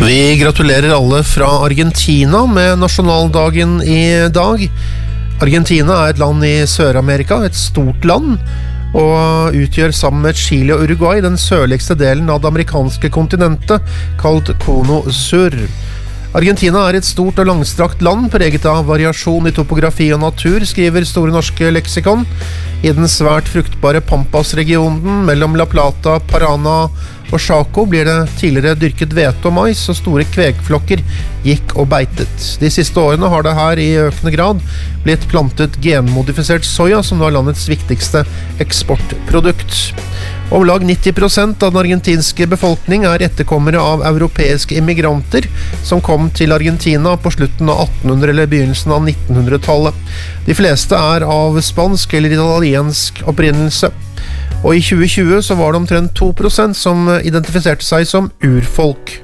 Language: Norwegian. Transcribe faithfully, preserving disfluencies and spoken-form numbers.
Vi gratulerer alle fra Argentina med nasjonaldagen i dag. Argentina er et land i Sør-Amerika, et stort land, og utgjør sammen med Chile og Uruguay den sørligste delen av det amerikanske kontinentet, kalt Cono Sur. Argentina er et stort og langstrakt land, preget av variasjon i topografi og natur, skriver Store Norske Leksikon. I den svært fruktbare Pampas-regionen mellom La Plata, Parana og Chaco blir det tidligere dyrket hvete og mais, og store kvegflokker gikk og beitet. De siste årene har det her i økende grad blitt plantet genmodifisert soya, som nå er landets viktigste eksportprodukt. Om lag nitti prosent av den argentinske befolkning er etterkommere av europeiske immigranter som kom til Argentina på slutten av attenhundre- eller begynnelsen av nittenhundretallet. De fleste er av spansk eller italiensk opprinnelse. Og i tjue tjue så var det omtrent to prosent som identifiserte seg som urfolk.